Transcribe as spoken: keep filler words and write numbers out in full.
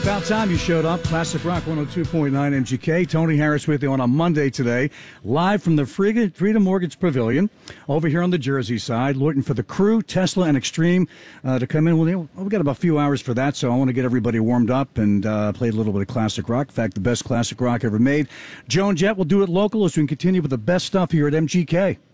About time you showed up. Classic Rock one oh two point nine M G K. Tony Harris with you on a Monday today, live from the Freedom Mortgage Pavilion over here on the Jersey side, waiting for the Crew, Tesla, and Extreme uh, to come in. Well, we've got about a few hours for that, so I want to get everybody warmed up and uh, play a little bit of classic rock. In fact, the best classic rock ever made. Joan Jett will do it local as we can continue with the best stuff here at M G K.